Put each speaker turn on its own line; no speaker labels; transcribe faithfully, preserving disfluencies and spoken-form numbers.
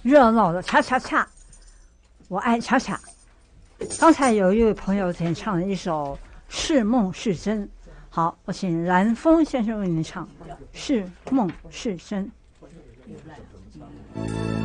热闹的恰恰恰，我爱恰恰。刚才有一位朋友点唱了一首《是梦是真》，好，我请蓝峰先生为您唱《是梦是真》。